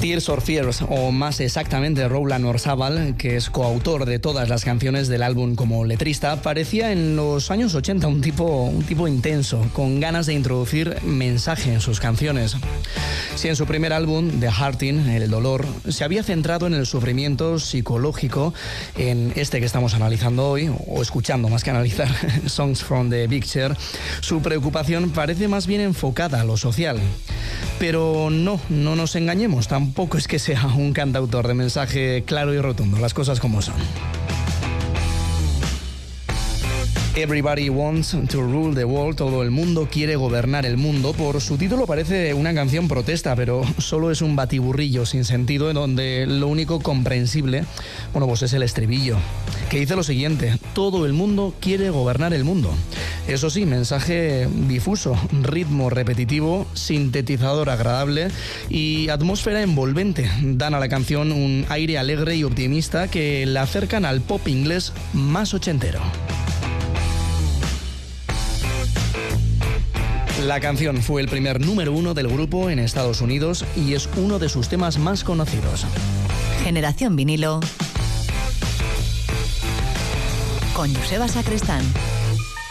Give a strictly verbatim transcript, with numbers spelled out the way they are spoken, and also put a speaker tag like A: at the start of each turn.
A: Tears for Fears, o más exactamente Roland Orzabal, que es coautor de todas las canciones del álbum como letrista, parecía en los años ochenta un tipo, un tipo intenso, con ganas de introducir mensaje en sus canciones. Si en su primer álbum, The Hurting, El Dolor, se había centrado en el sufrimiento psicológico, en este que estamos analizando hoy, o escuchando más que analizar, Songs from the Big Chair, su preocupación parece más bien enfocada a lo social. Pero no, no nos engañemos, tampoco es que sea un cantautor de mensaje claro y rotundo, las cosas como son. Everybody Wants to Rule the World, todo el mundo quiere gobernar el mundo. Por su título parece una canción protesta, pero solo es un batiburrillo sin sentido en donde lo único comprensible, bueno, pues es el estribillo, que dice lo siguiente: todo el mundo quiere gobernar el mundo. Eso sí, mensaje difuso, ritmo repetitivo, sintetizador agradable y atmósfera envolvente dan a la canción un aire alegre y optimista que la acercan al pop inglés más ochentero. La canción fue el primer número uno del grupo en Estados Unidos y es uno de sus temas más conocidos.
B: Generación Vinilo con Joseba Sacristán.